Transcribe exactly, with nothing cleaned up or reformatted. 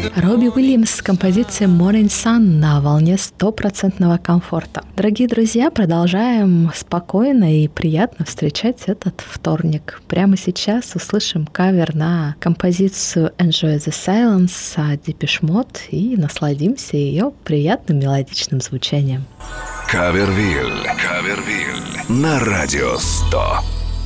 Робби Уильямс с композицией Morning Sun на волне стопроцентного комфорта. Дорогие друзья, продолжаем спокойно и приятно встречать этот вторник. Прямо сейчас услышим кавер на композицию Enjoy the Silence Depeche Mode и насладимся ее приятным мелодичным звучанием. Кавервиль. Кавервиль. На радио сто.